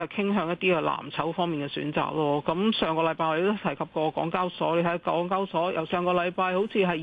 傾向一啲嘅藍籌方面嘅選擇咯。咁上個禮拜我哋都提及過港交所，你睇港交所由上個禮拜好似係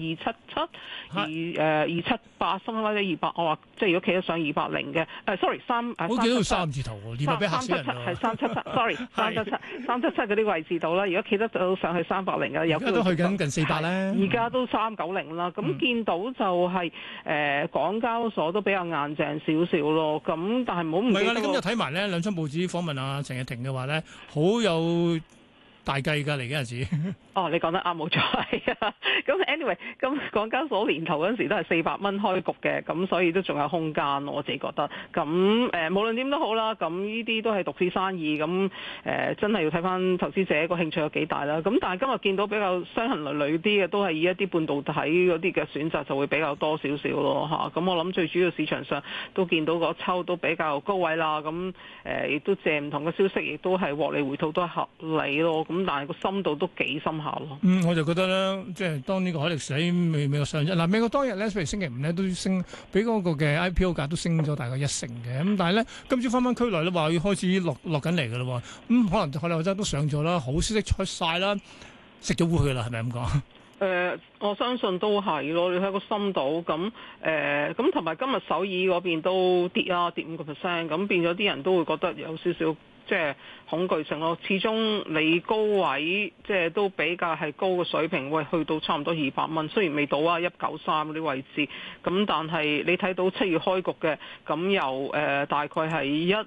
277、278，甚至或者200，我話即係如果企得上200嘅，sorry 我記到三字頭喎，200俾嚇死人喎。 係377，sorry 377嗰啲位置度啦。如果企得到上去300嘅，有而家都去緊近400咧。 而家都390啦。咁見到就係港交所都比較硬淨少少咯。咁但係唔好唔記得。唔係啊！你今日睇埋咧兩張報紙訪問啊陳日廷嘅話咧，好有大計㗎嚟緊日子。哦，你講得啱冇錯係啊。咁 anyway，咁港交所年頭嗰陣時都係400蚊開局嘅，咁所以都仲有空間我自己覺得。咁無論點都好啦，咁呢啲都係獨市生意，咁真係要睇翻投資者個興趣有幾大啦。咁但係今日見到比較傷痕累累啲嘅，都係以一啲半導體嗰啲嘅選擇就會比較多少少咯嚇。咁我諗最主要市場上都見到個抽都比較高位啦。咁亦都借唔同嘅消息，亦都係獲利回吐都係合理咯。咁但係個深度都幾深下咯。 我就覺得咧，即係當呢個海力士喺美國上咗嗱，美國當日咧，譬如星期五咧都升，比嗰個嘅 IPO 價都升咗大概1成嘅。咁但係咧，今朝翻區內咧話要開始落緊嚟㗎啦。可能海力士都上咗啦，好消息出晒啦，食咗糊佢啦，係咪咁講？ 我相信都係咯。你睇個深度咁同埋今日首爾嗰邊都跌5%，咁變咗啲人都會覺得有少少即係恐懼性咯。始終你高位即係都比較係高嘅水平，喂，去到差唔多200蚊，雖然未到啊193嗰啲位置，咁但係你睇到7月開局嘅，咁由大概係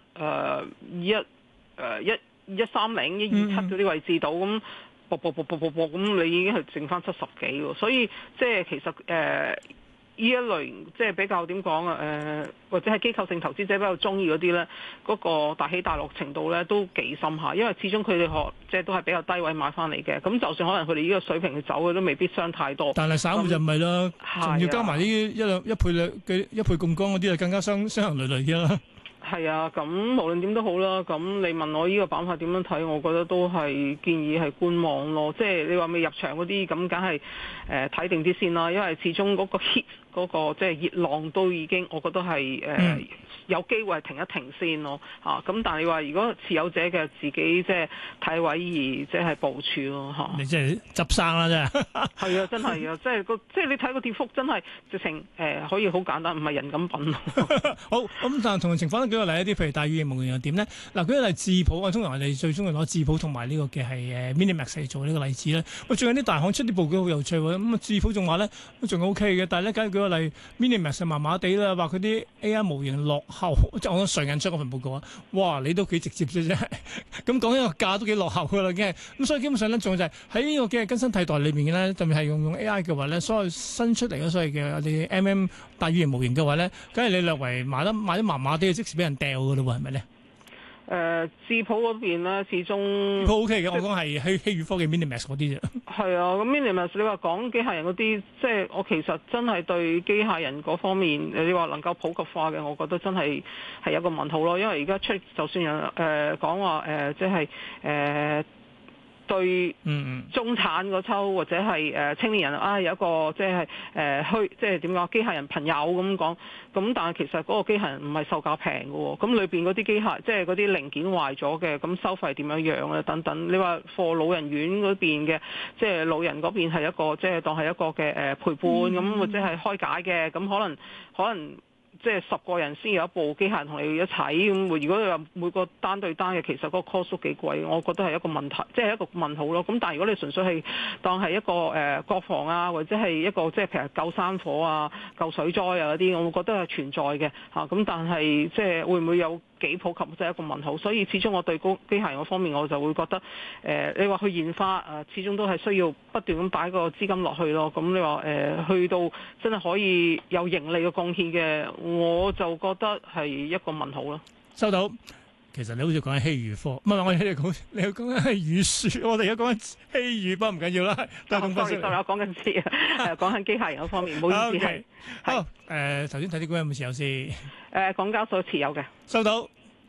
130、127嗰啲位置度咁。咁你已經係剩翻70幾喎，所以即係其實呢一類即係比較點講啊或者係機構性投資者比較中意嗰啲咧，嗰個大起大落程度咧都幾深下，因為始終佢哋即係都係比較低位買翻嚟嘅，咁就算可能佢哋呢個水平去走嘅都未必傷太多。 但係散戶就唔係啦，仲要加埋呢一倍槓桿嗰啲啊，更加傷痕累累啲啦。 係啊，咁無論點都好啦，咁你問我呢個板塊點樣睇，我覺得都係建議係觀望咯。即係你話未入場嗰啲，咁梗係睇定啲先啦。因為始終嗰個 hit 嗰個即係熱浪都已經，我覺得係有機會係停一停先咯。咁但係你話如果持有者嘅自己即係睇位而即係部署咯嚇。你即係執生啦，真係。係啊，真係啊，即係你睇個跌幅真係直情可以好簡單，唔係人咁品。好，咁但係同樣情況舉個例一啲，譬如大宇營無形又點咧？嗱，舉個例智普啊，通常我哋最中意攞智普同埋呢個嘅係Minimax 嚟做呢個例子咧。喂，最近啲大行出啲報告好有趣喎。咁智普仲話咧都仲 OK 嘅，但係咧，假如舉個例 Minimax 麻麻地啦，話佢啲 AI 模型落後，即係我講瑞銀出嗰份報告啊。哇，你都幾直接啫，咁講緊個價都幾落後㗎啦，已經係咁，所以基本上咧，仲就係喺呢個嘅更新替代裏面咧，特別係用 AI 嘅話咧，所有新出嚟嘅所謂嘅我哋 MM 大宇營模型嘅話咧，梗係你略為買得麻麻地，即時俾人掉㗎咯喎，係咪咧？智普嗰邊咧，始終智普 OK 嘅，我講係希宇科技 Minimax 嗰啲啫。係啊，咁 Minimax 你話講機械人嗰啲，即係我其實真係對機械人嗰方面，你話能夠普及化嘅，我覺得真係有一個問號咯。因為而家出就算有講話即係對中產嗰抽或者係青年人有一個即係即係點講機械人朋友咁講，咁但係其實嗰個機械人唔係售價平嘅喎，咁裏邊嗰啲機械即係嗰啲零件壞咗嘅，咁收費點樣樣咧等等。你話貨老人院嗰邊嘅，即係老人嗰邊係一個即係當係一個嘅陪伴咁，或者係開解嘅，咁可能。即係10個人先有一部機械人同你一齊咁。如果你話每個單對單嘅，其實嗰個 cost 都幾貴，我覺得係一個問題，即係一個問號咯。咁但係如果你純粹係當係一個國防啊，或者係一個即係譬如救山火啊、救水災啊嗰啲，我覺得係存在嘅嚇。咁但係即係會唔會有幾普及，即係一個問號。所以始終我對機械人嗰方面，我就會覺得你話去研發始終都係需要不斷咁擺個資金落去咯。咁你話去到真係可以有盈利嘅貢獻嘅，我就覺得係一個問號咯。收到。其實你好似講緊希宇科，唔係我哋你講緊係宇樹，我哋而家講緊希宇，不過唔緊要啦。sorry，我講緊字啊，講緊機械人嗰方面，唔好意思係。好，頭先睇啲股有冇持有先？港交所持有嘅。收到。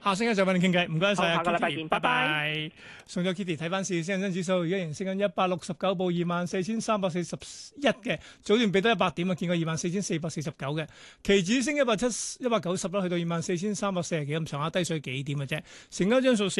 下星期再揾你傾偈，唔該晒。 好，下個禮拜見，拜拜。 送咗 Kitty 睇翻市，恒生指數而家仍升緊169，報24,341嘅，早段俾多100點啊，見過24,449嘅，期指升190啦，去到24,340幾咁上下，低水幾點嘅啫，成交張數